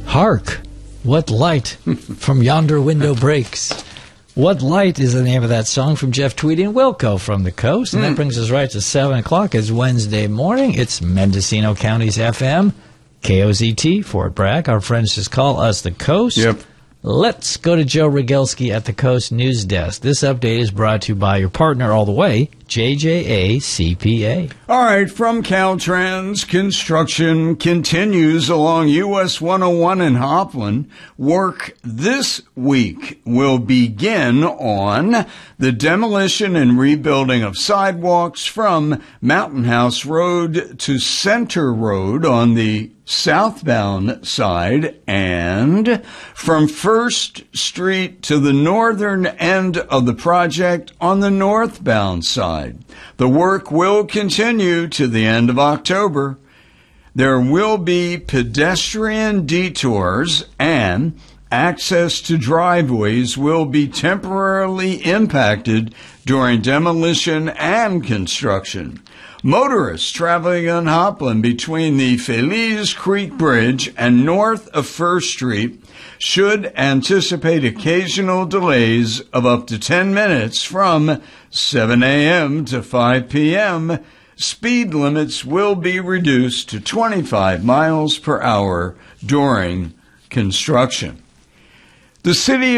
Hark, what light from yonder window breaks. What Light is the name of that song from Jeff Tweedy and Wilco from the Coast. And that brings us right to 7 o'clock. It's Wednesday morning. It's Mendocino County's FM, KOZT, Fort Bragg. Our friends just call us the Coast. Yep. Let's go to Joe Rogelski at the Coast News Desk. This update is brought to you by your partner all the way, JJA CPA. All right, from Caltrans, construction continues along US 101 in Hopland. Work this week will begin on the demolition and rebuilding of sidewalks from Mountain House Road to Center Road on the southbound side and from First Street to the northern end of the project on the northbound side. The work will continue to the end of October. There will be pedestrian detours and access to driveways will be temporarily impacted during demolition and construction. Motorists traveling on Hopland between the Feliz Creek Bridge and north of First Street should anticipate occasional delays of up to 10 minutes from 7 a.m. to 5 p.m. Speed limits will be reduced to 25 miles per hour during construction. The city